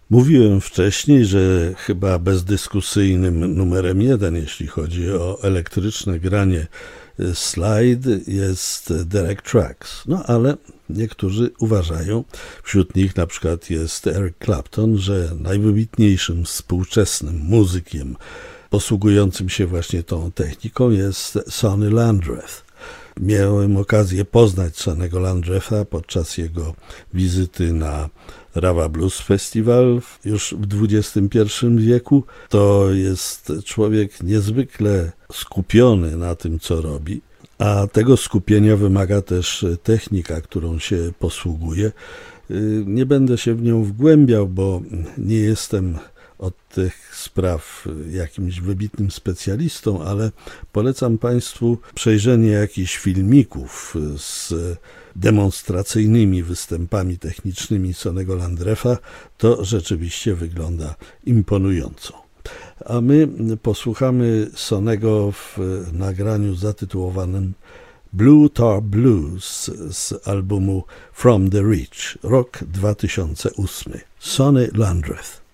Mówiłem wcześniej, że chyba bezdyskusyjnym numerem 1, jeśli chodzi o elektryczne granie slide, jest Derek Trucks. No ale niektórzy uważają, wśród nich na przykład jest Eric Clapton, że najwybitniejszym współczesnym muzykiem posługującym się właśnie tą techniką jest Sonny Landreth. Miałem okazję poznać Sonny'ego Landretha podczas jego wizyty na Rawa Blues Festival już w XXI wieku. To jest człowiek niezwykle skupiony na tym, co robi, a tego skupienia wymaga też technika, którą się posługuje. Nie będę się w nią wgłębiał, bo nie jestem od tych spraw jakimś wybitnym specjalistą, ale polecam Państwu przejrzenie jakichś filmików z demonstracyjnymi występami technicznymi Sonny'ego Landretha. To rzeczywiście wygląda imponująco. A my posłuchamy Sonny'ego w nagraniu zatytułowanym Blue Tar Blues z albumu From the Reach, rok 2008. Sonny Landreth.